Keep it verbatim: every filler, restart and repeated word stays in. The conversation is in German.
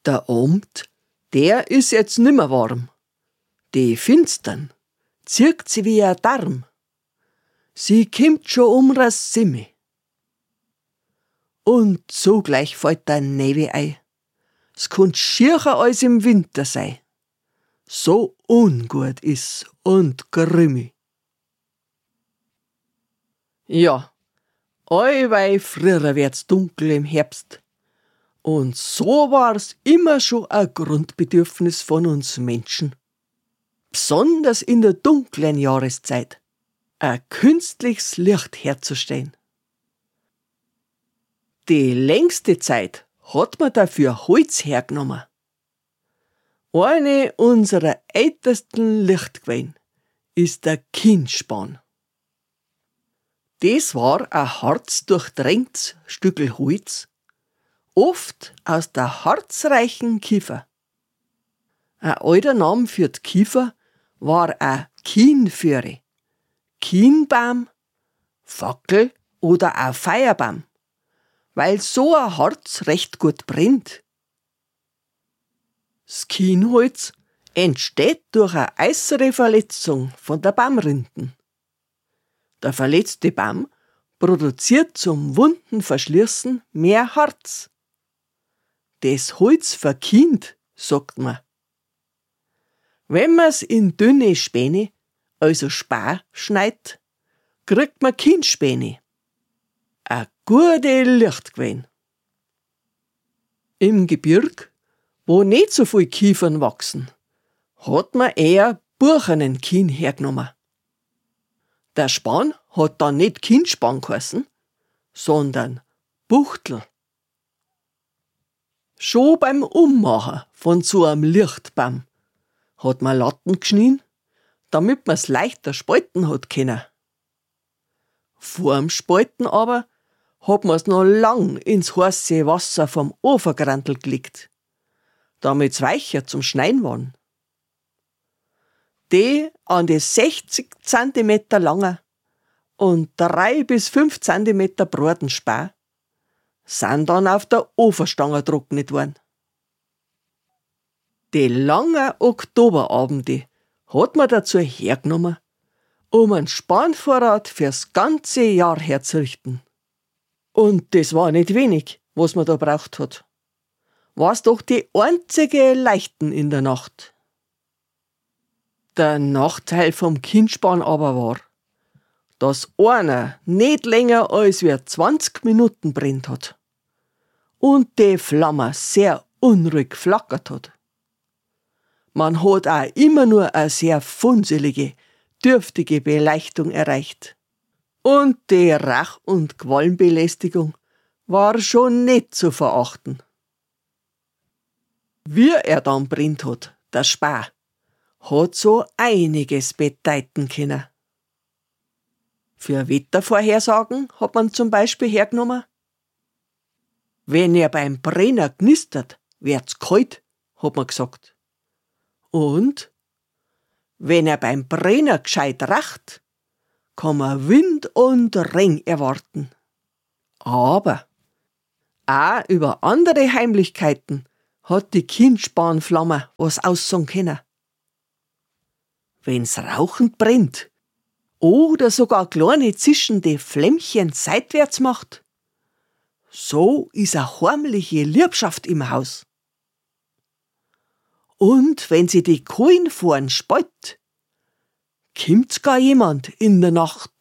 Der Abend, der ist jetzt nimmer warm. Die Finstern zirkt sie wie ein Darm. Sie kimmt schon um das Simme. Und sogleich fällt der Nebel ein. Es konnt schiercher als im Winter sein. So ungut is und grimmig. Ja, allweil früher wird's dunkel im Herbst. Und so war's immer schon ein Grundbedürfnis von uns Menschen. Besonders in der dunklen Jahreszeit, ein künstliches Licht herzustellen. Die längste Zeit hat man dafür Holz hergenommen. Eine unserer ältesten Lichtquellen ist der Kienspan. Das war ein harzdurchdrängtes Stückel Holz, oft aus der harzreichen Kiefer. Ein alter Name für die Kiefer war ein Kienföhre, Kienbaum, Fackel oder auch Feuerbaum, weil so ein Harz recht gut brennt. Das Kienholz entsteht durch eine äußere Verletzung von der Baumrinden. Der verletzte Baum produziert zum Wundenverschließen mehr Harz. Das Holz verkient, sagt man. Wenn man's in dünne Späne, also Spar, schneidet, kriegt man Kienspäne. Eine gute Lichtquelle. Im Gebirg, wo nicht so viel Kiefern wachsen, hat man eher Buchenen Kien hergenommen. Der Span hat dann nicht Kienspan geheißen, sondern Buchtel. Schon beim Ummachen von so einem Lichtbaum hat man Latten geschnien, damit man's leichter spalten hat können. Vorm Spalten aber hat man's noch lang ins heiße Wasser vom Ofengrandl gelegt, damit's weicher zum Schneiden waren. Die an die sechzig Zentimeter langen und drei bis fünf Zentimeter breiten Spar sind dann auf der Ofenstange trocknet worden. Die langen Oktoberabende hat man dazu hergenommen, um einen Spanvorrat fürs ganze Jahr herzurichten. Und das war nicht wenig, was man da braucht hat. War's doch die einzige Leichten in der Nacht. Der Nachteil vom Kienspan aber war, dass einer nicht länger als wie zwanzig Minuten brennt hat und die Flamme sehr unruhig flackert hat. Man hat auch immer nur eine sehr funzelige, dürftige Beleuchtung erreicht. Und die Rauch- und Qualmbelästigung war schon nicht zu verachten. Wie er dann brennt hat, der Spar, hat so einiges bedeuten können. Für Wettervorhersagen hat man zum Beispiel hergenommen: Wenn er beim Brenner knistert, wird's kalt, hat man gesagt. Und wenn er beim Brenner gescheit racht, kann man Wind und Regen erwarten. Aber auch über andere Heimlichkeiten hat die Kienspanflamme was aussagen können. Wenn's rauchend brennt oder sogar kleine zischende Flämmchen seitwärts macht, so ist eine heimliche Liebschaft im Haus. Und wenn sie die Kohlen vorn spaltet, kommt's gar jemand in der Nacht